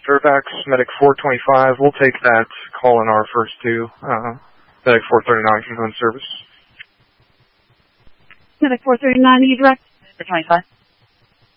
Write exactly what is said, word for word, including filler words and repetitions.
Fairfax, Medic four twenty-five. We'll take that call in our first two. Uh, Medic four thirty-nine can go in service. Medic four thirty-nine, you direct? four twenty-five.